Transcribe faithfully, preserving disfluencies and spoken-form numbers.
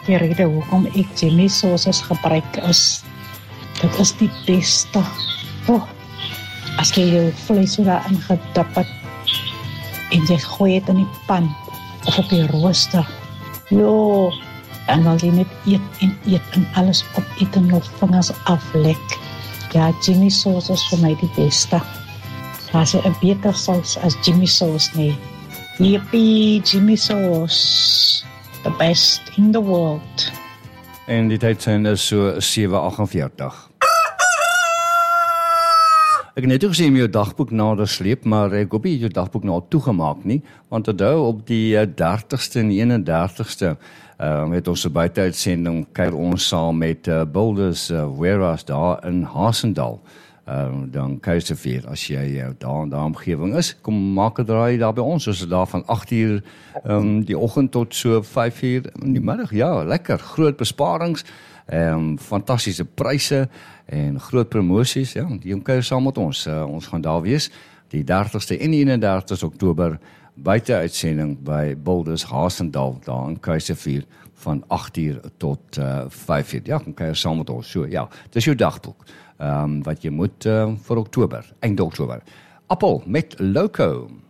die rede hoekom ek Jimmy sauces gebruik is, dit is die beste. Oh, as jy jou vlees so daarin gedip het, en jy gooi het in die pan, of op die rooster, jo, en wil jy net eet en eet en alles op eet en jou vingers aflek. Ja, Jimmy sauce is vir my die beste. Daar is 'n beter saus as Jimmy sauce nie. Yippie, Jimmy sauce, the best in the world. En die tyd zijn is so sewe agtenveertig. Ek het net ook gesien jou dagboek nader sleep, maar ek hoop jy jou dagboek nou toegemaak nie, want onthou op die dertigste en eenendertigste uh, het ons 'n buiteuitsending kuier ons saam met uh, Boulders uh, Warehouse daar in Hasendal. Uh, dan Keiservier, as jy uh, daar in die omgewing is, kom maak 'n draai daar by ons, ons is daar van agt uur um, die oggend tot so vyf uur in die middag, ja, lekker, groot besparings, um, fantastiese pryse, en groot promosies, ja, die kom kuier saam met ons, uh, ons gaan daar wees, die dertigste en eenendertigste Oktober, buiteuitsending by Boulders Hasendal, daar in Keiservier, van agt uur tot uh, vyf uur, ja, kom kuier saam met ons, so, ja, dis jou dagboek. Um, wat jy moet uh, vir Oktober, einde Oktober. Appel met Loco.